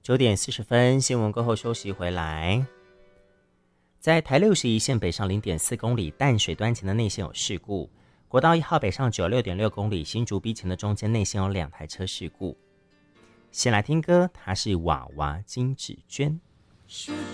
9点40分，新闻过后休息回来。在台61线北上0.4公里淡水端前的内线有事故，国道1号北上96.6公里新竹逼前的中间内线有2台车事故。先来听歌，它是娃娃金芷娟。